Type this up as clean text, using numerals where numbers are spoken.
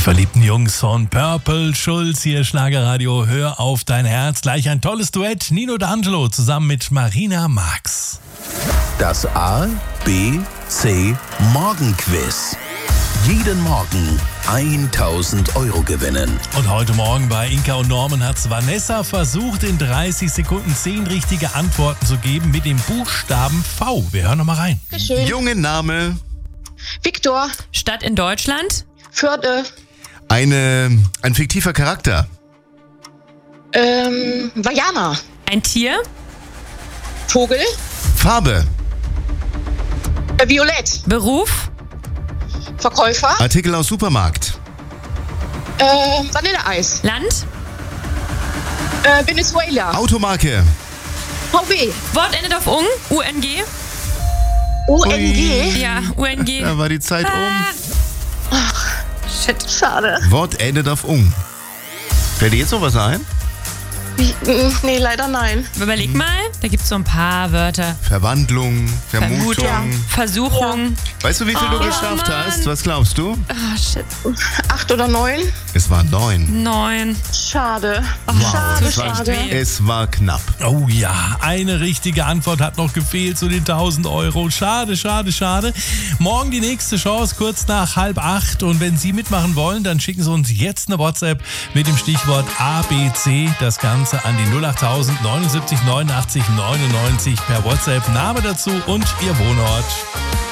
verliebten Jungs von Purple Schulz, hier Schlagerradio, hör auf dein Herz. Gleich ein tolles Duett, Nino D'Angelo zusammen mit Marina Marx. Das A, B, C Morgenquiz. Jeden Morgen 1000 Euro gewinnen. Und heute Morgen bei Inka und Norman hat's Vanessa versucht, in 30 Sekunden 10 richtige Antworten zu geben mit dem Buchstaben V. Wir hören noch mal rein. Schön. Junge Name. Viktor, Stadt in Deutschland? Förde, Ein fiktiver Charakter. Vajana, Ein Tier? Vogel, Farbe. Violett, Beruf? Verkäufer, Artikel aus Supermarkt. Vanilleeis, Land? Venezuela, Automarke. VW, Wort endet auf ung? UNG? ONG. Ja, UNG. Da war die Zeit um. Shit. Schade. Wort endet auf ung. Fällt dir jetzt noch was ein? Nee, leider nein. Überleg mal, da gibt's so ein paar Wörter. Verwandlung, Vermutung. Versuchung. Weißt du, wie viel du Oh, geschafft Mann. hast? Was glaubst du? Ah, shit. 8 oder 9? Es waren 9. 9. Schade. Wow, das war schade. weh. es war knapp. Oh ja, eine richtige Antwort hat noch gefehlt zu den 1000 Euro. Schade, schade, schade. Morgen die nächste Chance, kurz nach 7:30. Und wenn Sie mitmachen wollen, dann schicken Sie uns jetzt eine WhatsApp mit dem Stichwort ABC. Das Ganze an die 08000 79 89 99 per WhatsApp. Name dazu und Ihr Wohnort.